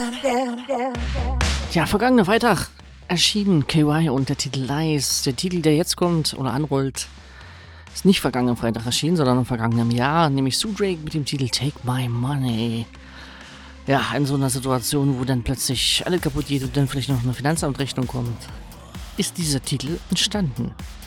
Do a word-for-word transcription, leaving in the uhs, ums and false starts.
Ja, vergangenen Freitag erschienen K Y und der Titel Lies. Der Titel, der jetzt kommt oder anrollt, ist nicht vergangenen Freitag erschienen, sondern im vergangenen Jahr, nämlich Sue Drake mit dem Titel Take My Money. Ja, in so einer Situation, wo dann plötzlich alle kaputt geht und dann vielleicht noch eine Finanzamtrechnung kommt, ist dieser Titel entstanden.